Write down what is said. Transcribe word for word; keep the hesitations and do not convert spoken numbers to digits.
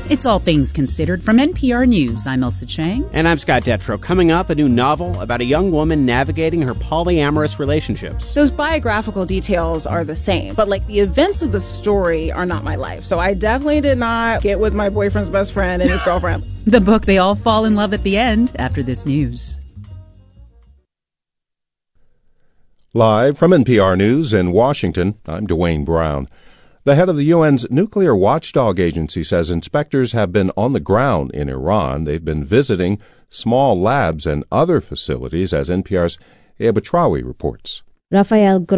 It's All Things Considered from N P R News. I'm Elsa Chang. And I'm Scott Detrow. Coming up, a new novel about a young woman navigating her polyamorous relationships. Those biographical details are the same, but like the events of the story are not my life. So I definitely did not get with my boyfriend's best friend and his girlfriend. The book, They All Fall in Love at the End, after this news. Live from N P R News in Washington, I'm Dwayne Brown. The head of the U N's nuclear watchdog agency says inspectors have been on the ground in Iran. They've been visiting small labs and other facilities, as N P R's Ea Batrawi reports. Rafael